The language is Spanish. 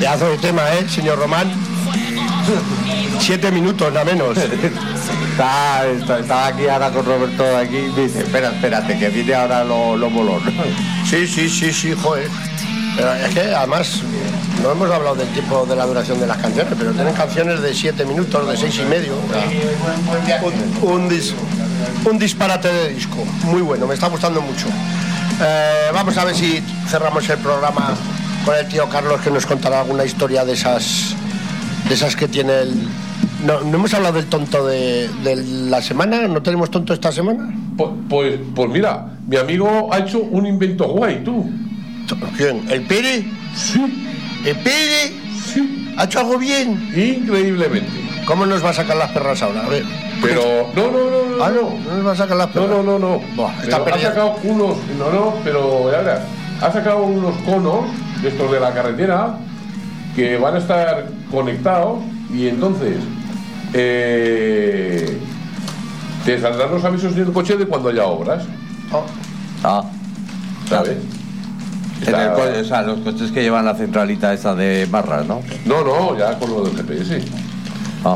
Pedazo de tema, señor Román. 7 minutos, nada menos. Estaba aquí ahora con Roberto aquí y me dice, espérate, que viene ahora lo molón. Sí, joder. Pero es que además no hemos hablado del tiempo de la duración de las canciones, pero tienen canciones de 7 minutos, de 6 y medio. Un disparate de disco. Muy bueno, me está gustando mucho. Vamos a ver si cerramos el programa con el tío Carlos, que nos contará alguna historia de esas que tiene el... No hemos hablado del tonto de la semana. ¿No tenemos tonto esta semana? Pues mira, mi amigo ha hecho un invento guay, tú. ¿Quién? ¿El Pere? Sí. ¿El Pere? Sí. ¿Ha hecho algo bien? Increíblemente. ¿Cómo nos va a sacar las perras ahora? A ver. Pero no. Ah, no nos va a sacar las perras. No. Buah, está ha sacado unos... pero ya verás. Ha sacado unos conos de estos de la carretera que van a estar conectados y entonces te saldrán los avisos en el coche de cuando haya obras. ¿Sabes? O sea, los coches que llevan la centralita esa de barras, ¿no? No, ya con lo del GPS.